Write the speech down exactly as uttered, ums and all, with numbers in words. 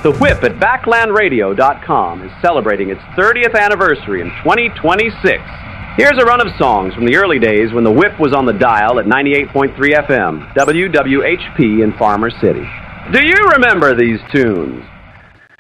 The Whip at backland radio dot com is celebrating its thirtieth anniversary in twenty twenty-six. Here's a run of songs from the early days when the Whip was on the dial at ninety-eight point three F M, W W H P in Farmer City. Do you remember these tunes?